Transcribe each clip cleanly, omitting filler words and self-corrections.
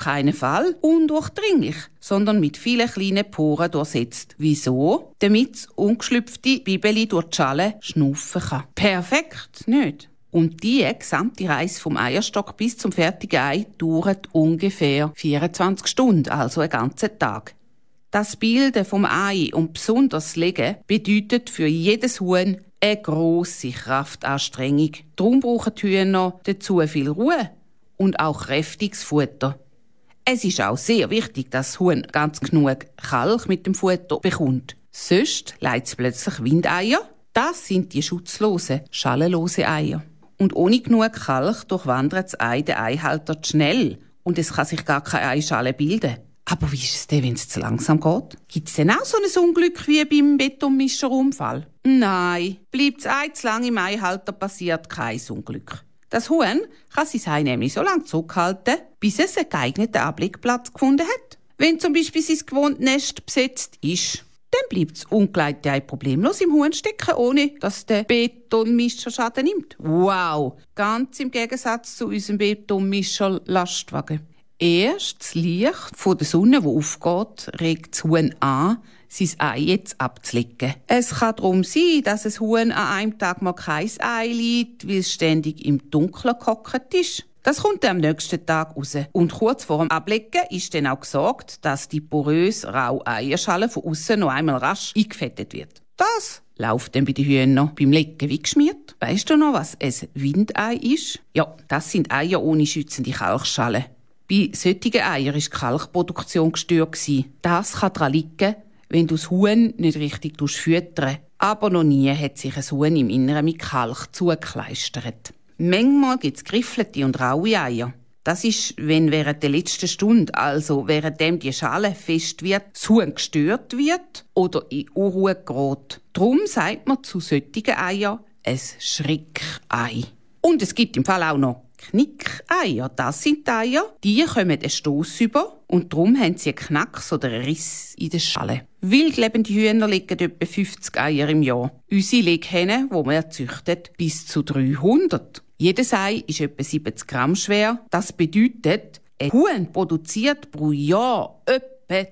keinen Fall undurchdringlich, sondern mit vielen kleinen Poren durchsetzt. Wieso? Damit das ungeschlüpfte Bibeli durch die Schale schnaufen kann. Perfekt, nicht? Und die gesamte Reise vom Eierstock bis zum fertigen Ei dauert ungefähr 24 Stunden, also einen ganzen Tag. Das Bilden vom Ei und besonders das Legen bedeutet für jedes Huhn eine grosse Kraftanstrengung. Darum brauchen die Hühner dazu viel Ruhe und auch kräftiges Futter. Es ist auch sehr wichtig, dass das Huhn ganz genug Kalk mit dem Futter bekommt. Sonst legt es plötzlich Windeier. Das sind die schutzlosen, schallenlosen Eier. Und ohne genug Kalk durchwandert das Ei den Eihalter zu schnell und es kann sich gar keine Eischale bilden. Aber wie ist es denn, wenn es zu langsam geht? Gibt es denn auch so ein Unglück wie beim Betonmischerunfall? Nein, bleibt das Ei zu lang im Eihalter, passiert kein Unglück. Das Huhn kann sein Ei nämlich so lange zurückhalten, bis es einen geeigneten Ablegeplatz gefunden hat. Wenn zum Beispiel sein gewohntes Nest besetzt ist, dann bleibt das ungeleitete Ei problemlos im Huhn stecken, ohne dass der Betonmischer Schaden nimmt. Wow! Ganz im Gegensatz zu unserem Betonmischer-Lastwagen. Erst das Licht von der Sonne, das aufgeht, regt das Huhn an, sein Ei jetzt abzulegen. Es kann darum sein, dass ein Huhn an einem Tag mal kein Ei liegt, weil es ständig im Dunkeln gehockt ist. Das kommt dann am nächsten Tag raus. Und kurz vor dem Ablegen ist dann auch gesorgt, dass die poröse, raue Eierschale von außen noch einmal rasch eingefettet wird. Das läuft dann bei den Hühnern beim Legen wie geschmiert. Weisst du noch, was ein Windei ist? Ja, das sind Eier ohne schützende Kalkschale. Bei solchen Eiern war die Kalkproduktion gestört. Das kann daran liegen, wenn du das Huhn nicht richtig füttern. Aber noch nie hat sich ein Huhn im Inneren mit Kalk zugekleistert. Manchmal gibt es griffelte und raue Eier. Das ist, wenn während der letzten Stunde, also währenddem die Schale fest wird, das Huhn gestört wird oder in Unruhe gerät. Darum sagt man zu solchen Eiern ein Schreckei. Und es gibt im Fall auch noch Knickeier. Das sind die Eier, die kommen einen Stoss über und darum haben sie einen Knacks oder einen Riss in der Schale. Wildlebende Hühner legen etwa 50 Eier im Jahr. Unsere Leghennen, die wir züchten, bis zu 300. Jedes Ei ist etwa 70 Gramm schwer. Das bedeutet, ein Huhn produziert pro Jahr etwa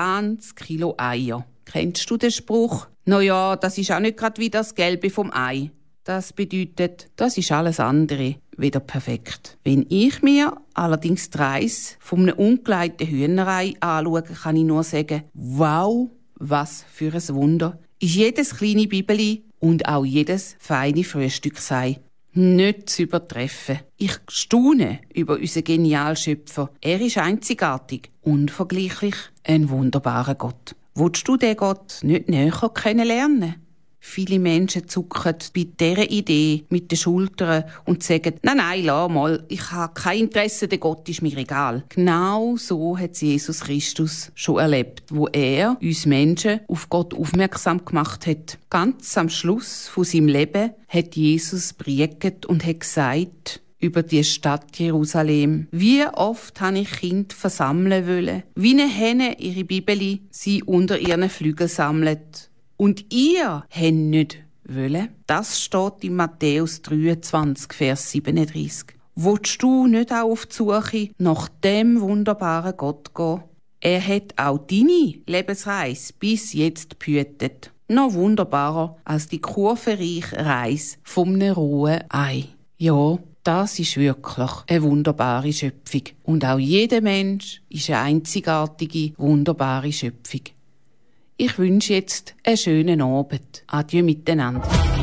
20 Kilo Eier. Kennst du den Spruch? Ja, das ist auch nicht gerade wie das Gelbe vom Ei. Das bedeutet, das ist alles andere wieder perfekt. Wenn ich mir allerdings die Reise von einem ungeleiteten Hühnerei anschaue, kann ich nur sagen, wow, was für ein Wunder. Ist jedes kleine Bibeli und auch jedes feine Frühstücksei nicht zu übertreffen. Ich staune über unseren genialen Schöpfer. Er ist einzigartig, unvergleichlich, ein wunderbarer Gott. Willst du den Gott nicht näher kennenlernen? Viele Menschen zucken bei dieser Idee mit den Schultern und sagen, nein, lass mal, ich habe kein Interesse, der Gott ist mir egal. Genau so hat Jesus Christus schon erlebt, wo er uns Menschen auf Gott aufmerksam gemacht hat. Ganz am Schluss von seinem Leben hat Jesus predigt und hat gesagt über die Stadt Jerusalem: Wie oft habe ich Kinder versammeln wollen, wie eine Henne ihre Bibeli sie unter ihren Flügeln sammelt. Und ihr habt nicht wollen. Das steht in Matthäus 23, Vers 37. Willst du nicht auch auf die Suche nach dem wunderbaren Gott gehen? Er hat auch deine Lebensreise bis jetzt behütet. Noch wunderbarer als die kurvenreiche Reise vom rohen Ei. Ja, das ist wirklich eine wunderbare Schöpfung. Und auch jeder Mensch ist eine einzigartige, wunderbare Schöpfung. Ich wünsche jetzt einen schönen Abend. Adieu miteinander.